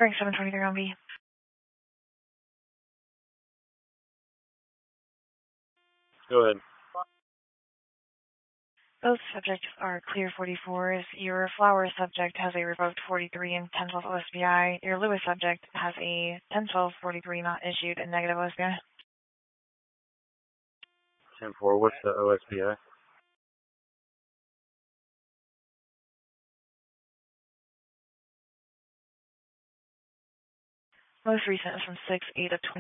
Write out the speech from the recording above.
Frank 723 on B. Go ahead. Both subjects are clear 44s. Your Flower subject has a revoked 43 and 1012 OSBI. Your Lewis subject has a 1012 43 not issued and negative OSBI. 10-4, what's the OSBI? Most recent is from 6/8 of